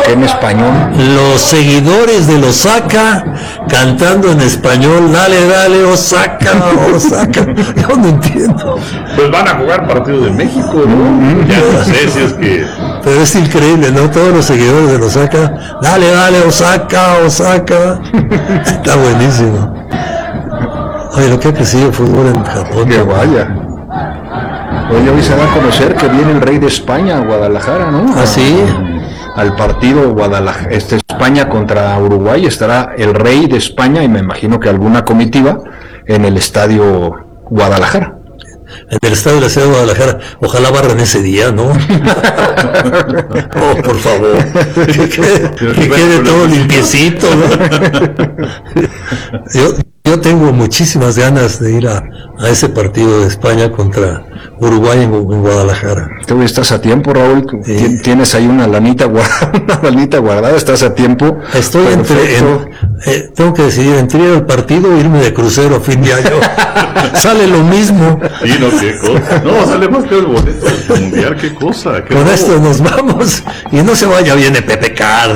qué en español? Los seguidores del Osaka cantando en español, dale, dale, Osaka, Osaka. Yo no entiendo. Pues van a jugar partido de México, ¿no? Ya no sé si es que... Pero es increíble, ¿no? Todos los seguidores del Osaka, dale, dale, Osaka, Osaka. Está buenísimo. Oye, lo que ha crecido el fútbol en Japón. Que vaya. Oye, hoy se va a conocer que viene el rey de España a Guadalajara, ¿no? ¿Ah, sí? Al partido Guadalajara, España contra Uruguay, estará el rey de España y me imagino que alguna comitiva en el estadio Guadalajara. En el estadio de la ciudad de Guadalajara, ojalá barran ese día, ¿no? Oh, por favor, que quede todo limpiecito, ¿no? Yo tengo muchísimas ganas de ir a ese partido de España contra Uruguay en Guadalajara. Tú estás a tiempo, Raúl. Tienes ahí una lanita guardada, estás a tiempo. Estoy tengo que decidir entre ir al partido o irme de crucero a fin de año. Sale lo mismo. Sí, no, qué cosa. No, sale más que el boleto del mundial, qué cosa. Con esto nos vamos y no se vaya, viene Pepe Carr.